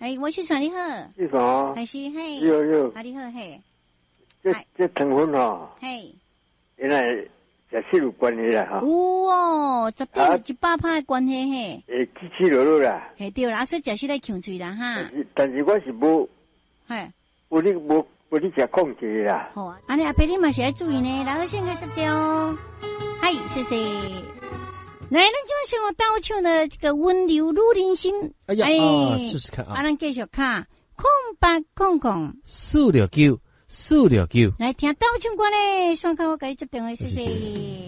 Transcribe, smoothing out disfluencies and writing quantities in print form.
哎，我是算你好。 是啥？ 还是嘿？ 有。 啊，你好嘿。 这糖分哦。 嘿。 原来食食有关系啦哈。 有哦，绝对有100%的关系嘿。 起起落落啦。 嘿对啦，所以食食来呛嘴啦哈。 但是我是无。 嘿。 无你食控制啦。 好啊，安尼阿伯你嘛是要注意呢，然后现在接掉哦。嗨，谢谢。来，咱就像倒唱的这个温柔女人心。 哎呀，试试看啊。 咱继续看，0800 469。 来听倒唱歌呢，上课我给你接电话，谢谢。